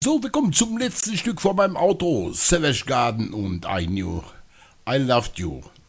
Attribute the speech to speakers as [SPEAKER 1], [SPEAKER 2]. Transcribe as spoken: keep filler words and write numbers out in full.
[SPEAKER 1] So, wir kommen zum letzten Stück von meinem Auto. Savage Garden und I Knew I Loved You.